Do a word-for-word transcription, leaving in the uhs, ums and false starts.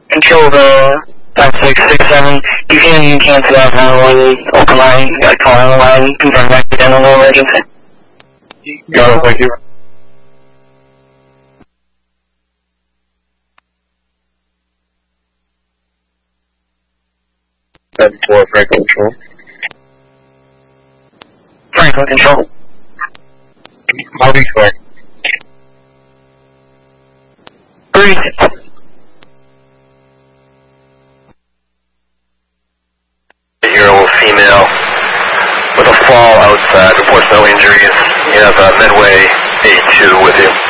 Control the five six six seven. You can cancel out now one open line, like call on the line, confirm back again on the emergency. Got it, thank you. seven four, Franklin Control. Franklin Control. How do you correct? Breathe. Hero female with a fall outside, reports no injuries. You have uh, Medway A two with you.